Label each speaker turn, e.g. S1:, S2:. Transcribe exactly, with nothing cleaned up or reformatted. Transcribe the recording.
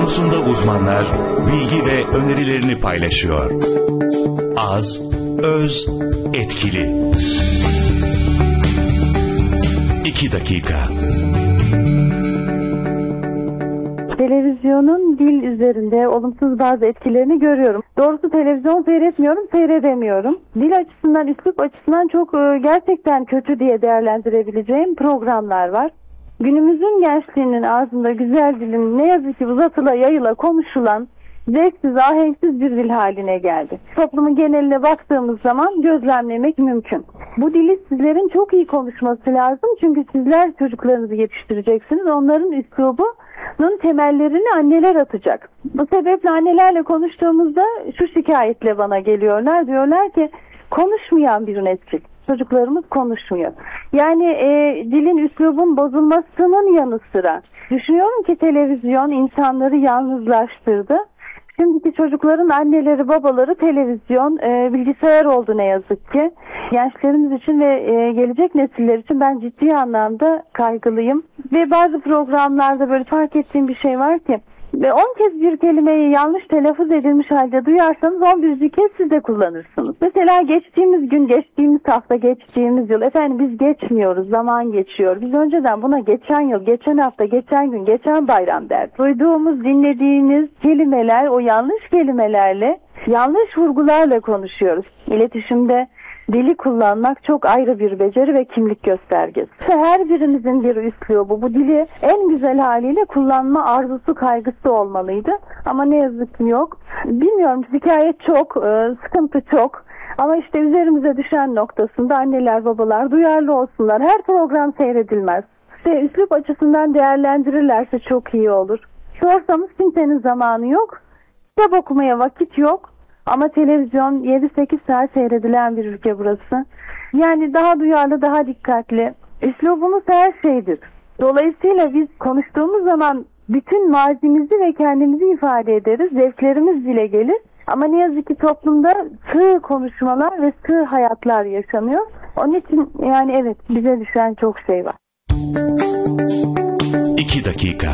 S1: Konusunda uzmanlar bilgi ve önerilerini paylaşıyor. Az, öz, etkili. İki dakika.
S2: Televizyonun dil üzerinde olumsuz bazı etkilerini görüyorum. Doğrusu televizyon seyretmiyorum, seyredemiyorum. Dil açısından, üslup açısından çok gerçekten kötü diye değerlendirebileceğim programlar var. Günümüzün gençliğinin ağzında güzel dilin ne yazık ki uzatıla yayıla konuşulan zevksiz, ahenksiz bir dil haline geldi. Toplumun geneline baktığımız zaman gözlemlemek mümkün. Bu dili sizlerin çok iyi konuşması lazım. Çünkü sizler çocuklarınızı yetiştireceksiniz. Onların üslubunun temellerini anneler atacak. Bu sebeple annelerle konuştuğumuzda şu şikayetle bana geliyorlar. Diyorlar ki konuşmayan bir nesil. Çocuklarımız konuşmuyor. Yani e, dilin, üslubun bozulmasının yanı sıra düşünüyorum ki televizyon insanları yalnızlaştırdı. Şimdiki çocukların anneleri, babaları televizyon, e, bilgisayar oldu ne yazık ki. Gençlerimiz için ve e, gelecek nesiller için ben ciddi anlamda kaygılıyım. Ve bazı programlarda böyle fark ettiğim bir şey var ki, ve on kez bir kelimeyi yanlış telaffuz edilmiş halde duyarsanız on birinci kez siz de kullanırsınız. Mesela geçtiğimiz gün, geçtiğimiz hafta, geçtiğimiz yıl, efendim biz geçmiyoruz, zaman geçiyor. Biz önceden buna geçen yıl, geçen hafta, geçen gün, geçen bayram derdik. Duyduğumuz, dinlediğiniz kelimeler o yanlış kelimelerle, yanlış vurgularla konuşuyoruz. İletişimde dili kullanmak çok ayrı bir beceri ve kimlik göstergesi. Her birimizin bir üslubu, bu dili en güzel haliyle kullanma arzusu, kaygısı olmalıydı. Ama ne yazık ki yok. Bilmiyorum, şikayet çok, sıkıntı çok. Ama işte üzerimize düşen noktasında anneler, babalar duyarlı olsunlar. Her program seyredilmez. İşte üslup açısından değerlendirirlerse çok iyi olur. Sorsanız kimsenin zamanı yok. Kitap okumaya vakit yok. Ama televizyon yedi sekiz saat seyredilen bir ülke burası. Yani daha duyarlı, daha dikkatli. Üslubumuz her şeydir. Dolayısıyla biz konuştuğumuz zaman bütün mazimizi ve kendimizi ifade ederiz. Zevklerimiz dile gelir. Ama ne yazık ki toplumda sığ konuşmalar ve sığ hayatlar yaşanıyor. Onun için yani evet, bize düşen çok şey var.
S1: İki dakika.